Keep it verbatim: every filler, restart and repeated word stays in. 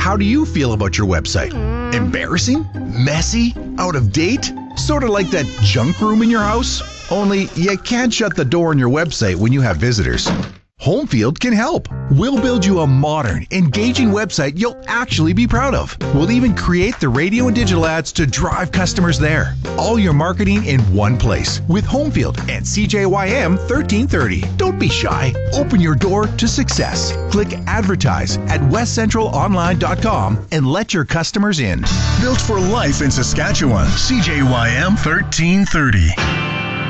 How do you feel about your website? Embarrassing? Messy? Out of date? Sort of like that junk room in your house? Only you can't shut the door on your website when you have visitors. Homefield can help. We'll build you a modern, engaging website you'll actually be proud of. We'll even create the radio and digital ads to drive customers there. All your marketing in one place with Homefield and C J Y M thirteen thirty. Don't be shy. Open your door to success. Click Advertise at west central online dot com and let your customers in. Built for life in Saskatchewan. C J Y M thirteen thirty.